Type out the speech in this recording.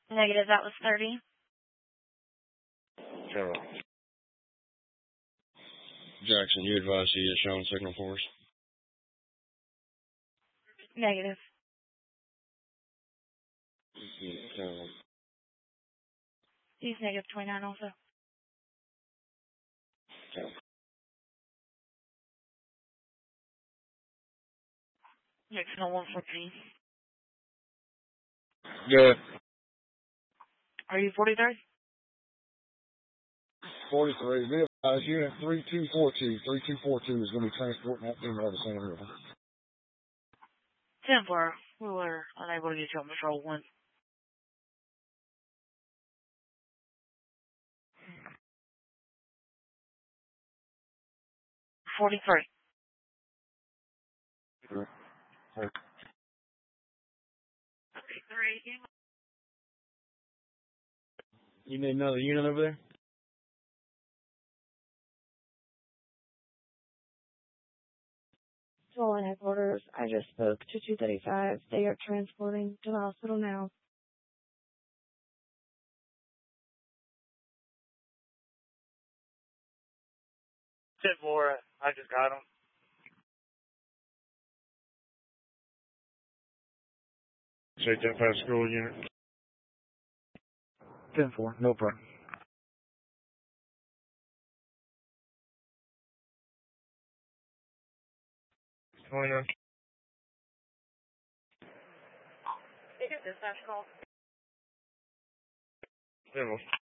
Negative, that was 30. General. Jackson, you advise he is showing signal for us? Negative. General. He's negative 29 also. Jackson on 114. Good. Are you 43? 43. Unit 3242. 3242 is going to be transporting that thing out of Santa River. 10-4. We were unable to get you on patrol 1. $43. Sure. Sure. You need another unit over there? Swollen headquarters. I just spoke to 235. They are transporting to the hospital now. 10-4. I just got him. Take that past school unit. 10-4. No problem. 29. They get dispatch call. General.